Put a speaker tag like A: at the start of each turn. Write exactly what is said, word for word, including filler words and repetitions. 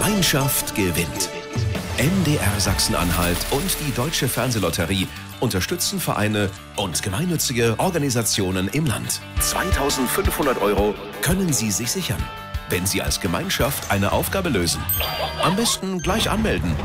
A: Gemeinschaft gewinnt. M D R Sachsen-Anhalt und die Deutsche Fernsehlotterie unterstützen Vereine und gemeinnützige Organisationen im Land. zweitausendfünfhundert Euro können Sie sich sichern, wenn Sie als Gemeinschaft eine Aufgabe lösen. Am besten gleich anmelden